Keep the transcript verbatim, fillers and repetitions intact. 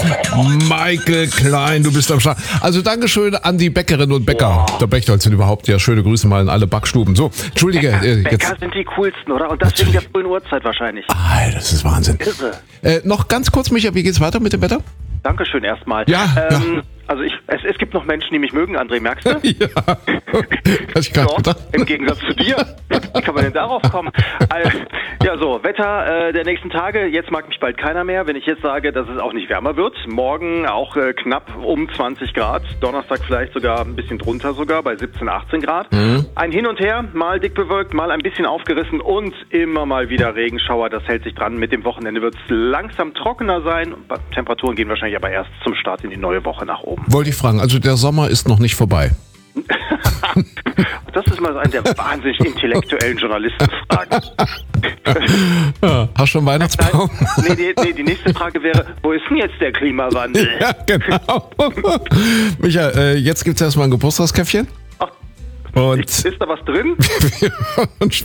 Michael Klein, du bist am Start. Also Dankeschön an die Bäckerinnen und Bäcker oh. der Bechtolds sind überhaupt. Ja, schöne Grüße mal in alle Backstuben. So, Entschuldige. Bäcker, äh, Bäcker jetzt. sind die coolsten, oder? Und das wegen der frühen Uhrzeit wahrscheinlich. Ah, das ist Wahnsinn. Irre. Äh, noch ganz kurz, Micha, wie geht's weiter mit dem Wetter? Dankeschön erstmal. Ja, ähm, ja. Also ich, es, es gibt noch Menschen, die mich mögen, André, merkst du? Ja, hatte ich gerade gedacht. Im Gegensatz zu dir. Wie kann man denn darauf kommen? Also, ja, so, Wetter äh, der nächsten Tage. Jetzt mag mich bald keiner mehr, wenn ich jetzt sage, dass es auch nicht wärmer wird. Morgen auch äh, knapp um zwanzig Grad. Donnerstag vielleicht sogar ein bisschen drunter sogar, bei siebzehn, achtzehn Grad. Mhm. Ein Hin und Her, mal dick bewölkt, mal ein bisschen aufgerissen und immer mal wieder Regenschauer. Das hält sich dran. Mit dem Wochenende wird es langsam trockener sein. Temperaturen gehen wahrscheinlich aber erst zum Start in die neue Woche nach oben. Wollte ich fragen, also der Sommer ist noch nicht vorbei. Das ist mal so eine der wahnsinnig intellektuellen Journalistenfragen. Ja, hast du schon Weihnachtsbaum? Nee, die, nee, die nächste Frage wäre, wo ist denn jetzt der Klimawandel? Ja, genau. Micha, äh, jetzt gibt es erstmal ein Geburtstagskäffchen. Ach, und ist da was drin? und